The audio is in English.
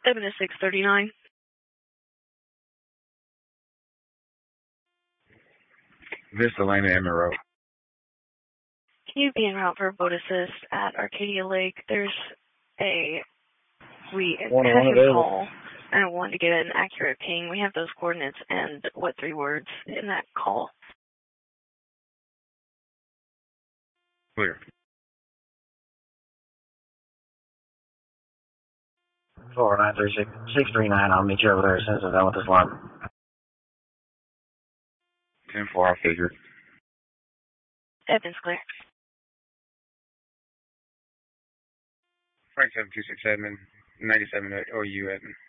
Evan is 639. Vista Lane and Emerald. Can you be en route for a boat assist at Arcadia Lake? There's a call, and I wanted to get an accurate ping. We have those coordinates and what 3 words in that call. Clear. 493-639. I'll meet you over there as soon as I'm done with this one. 10-4, I'll figure. Evan's clear. Frank 7267, 97 OU Evan.